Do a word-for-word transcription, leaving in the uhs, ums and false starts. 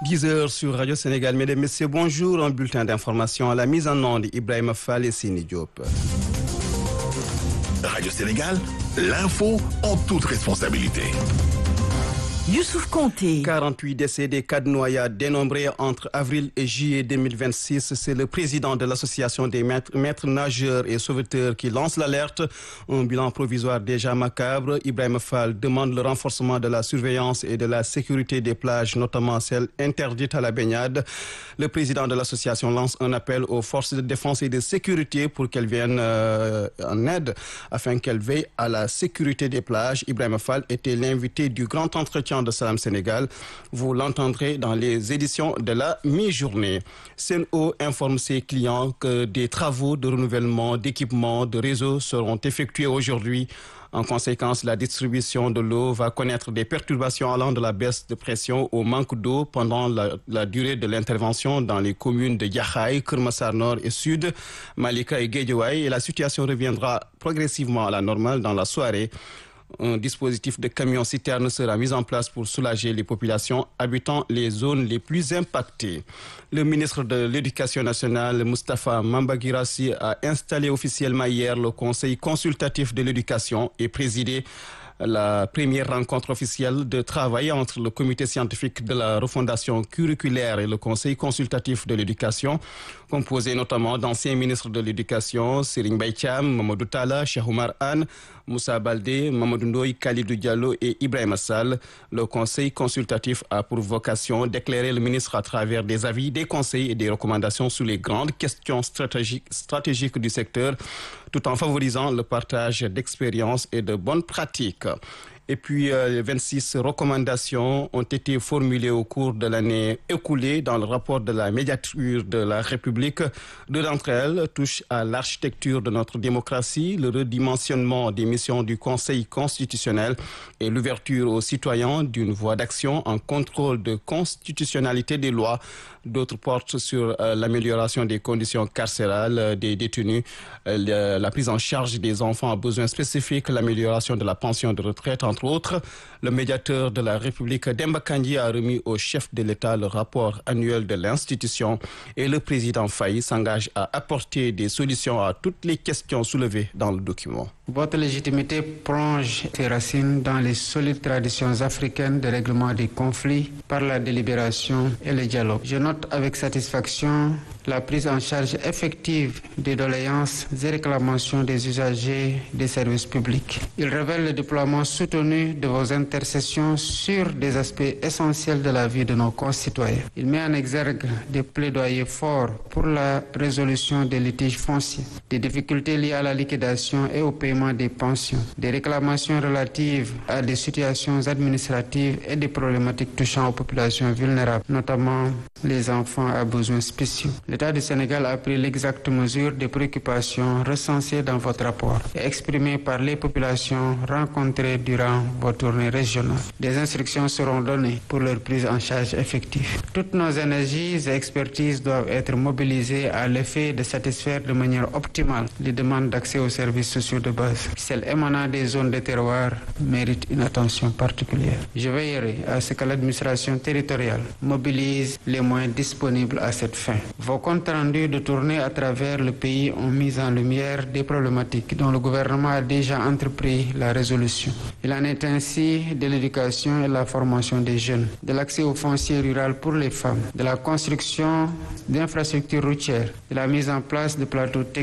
dix heures sur Radio Sénégal. Mesdames et messieurs, bonjour. Un bulletin d'information à la mise en onde Ibrahima Fall et Sini Diop. Radio Sénégal, l'info en toute responsabilité. Youssouf Konté. quarante-huit décès des cas de noyades dénombrés entre avril et juillet deux mille vingt-six. C'est le président de l'association des maîtres, maîtres nageurs et sauveteurs qui lance l'alerte. Un bilan provisoire déjà macabre. Ibrahima Fall demande le renforcement de la surveillance et de la sécurité des plages, notamment celles interdites à la baignade. Le président de l'association lance un appel aux forces de défense et de sécurité pour qu'elles viennent euh, en aide afin qu'elles veillent à la sécurité des plages. Ibrahima Fall était l'invité du grand entretien de Salam Sénégal. Vous l'entendrez dans les éditions de la mi-journée. Sen'Eau informe ses clients que des travaux de renouvellement d'équipements de réseau seront effectués aujourd'hui. En conséquence, la distribution de l'eau va connaître des perturbations allant de la baisse de pression au manque d'eau pendant la, la durée de l'intervention dans les communes de Yahaï, Keur Massar Nord et Sud, Malika et Guédiawaye, et la situation reviendra progressivement à la normale dans la soirée. Un dispositif de camions-citernes sera mis en place pour soulager les populations habitant les zones les plus impactées. Le ministre de l'Éducation nationale, Moustapha Mamba Guirassy, a installé officiellement hier le Conseil consultatif de l'éducation et présidé la première rencontre officielle de travail entre le comité scientifique de la refondation curriculaire et le conseil consultatif de l'éducation, composé notamment d'anciens ministres de l'éducation, Serigne Mbaye Thiam, Mamadou Talla, Cheikh Oumar Anne, Moussa Baldé, Mamadou Ndoye, Khalidou Diallo et Ibrahima Sall. Le conseil consultatif a pour vocation d'éclairer le ministre à travers des avis, des conseils et des recommandations sur les grandes questions stratégiques, stratégiques du secteur, tout en favorisant le partage d'expériences et de bonnes pratiques. Et puis, euh, vingt-six recommandations ont été formulées au cours de l'année écoulée dans le rapport de la médiature de la République. Deux d'entre elles touchent à l'architecture de notre démocratie, le redimensionnement des missions du Conseil constitutionnel et l'ouverture aux citoyens d'une voie d'action en contrôle de constitutionnalité des lois. D'autres portent sur euh, l'amélioration des conditions carcérales euh, des détenus, euh, le, la prise en charge des enfants à besoins spécifiques, l'amélioration de la pension de retraite, entre autres. Le médiateur de la République, Demba Kandji, a remis au chef de l'État le rapport annuel de l'institution et le président Faye s'engage à apporter des solutions à toutes les questions soulevées dans le document. Votre légitimité plonge ses racines dans les solides traditions africaines de règlement des conflits par la délibération et le dialogue. Je note avec satisfaction la prise en charge effective des doléances et réclamations des usagers des services publics. Il révèle le déploiement soutenu de vos intercessions sur des aspects essentiels de la vie de nos concitoyens. Il met en exergue des plaidoyers forts pour la résolution des litiges fonciers, des difficultés liées à la liquidation et au paiement des pensions, des réclamations relatives à des situations administratives et des problématiques touchant aux populations vulnérables, notamment les enfants à besoins spéciaux. L'État du Sénégal a pris l'exacte mesure des préoccupations recensées dans votre rapport et exprimées par les populations rencontrées durant vos tournées régionales. Des instructions seront données pour leur prise en charge effective. Toutes nos énergies et expertises doivent être mobilisées à l'effet de satisfaire de manière optimale les demandes d'accès aux services sociaux de base. Celles émanant des zones de terroir méritent une attention particulière. Je veillerai à ce que l'administration territoriale mobilise les moyens disponibles à cette fin. Vos comptes rendus de tournée à travers le pays ont mis en lumière des problématiques dont le gouvernement a déjà entrepris la résolution. Il en est ainsi de l'éducation et de la formation des jeunes, de l'accès au foncier rural pour les femmes, de la construction d'infrastructures routières, de la mise en place de plateaux techniques